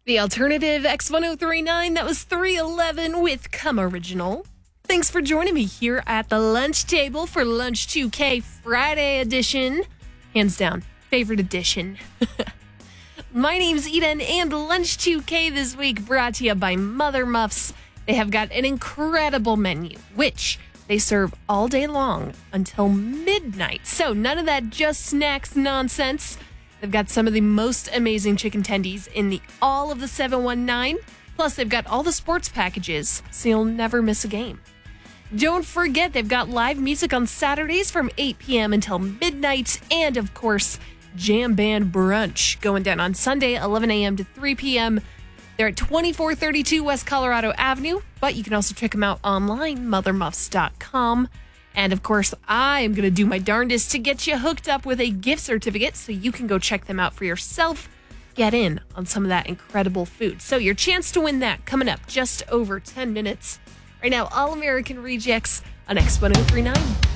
The alternative X1039, that was 311 with Come Original. Thanks for joining me here at the lunch table for Lunch 2K Friday edition. Hands down, favorite edition. My name's Eden, and Lunch 2K this week brought to you by Mother Muffs. They have got an incredible menu, which they serve all day long until midnight. So none of that just snacks nonsense. They've got some of the most amazing chicken tendies in all of the 719. Plus, they've got all the sports packages, so you'll never miss a game. Don't forget, they've got live music on Saturdays from 8 p.m. until midnight. And, of course, Jam Band Brunch going down on Sunday, 11 a.m. to 3 p.m. They're at 2432 West Colorado Avenue, but you can also check them out online, mothermuffs.com. And, of course, I am going to do my darndest to get you hooked up with a gift certificate so you can go check them out for yourself. Get in on some of that incredible food. So your chance to win that coming up just over 10 minutes. Right now, All American Rejects on X1039.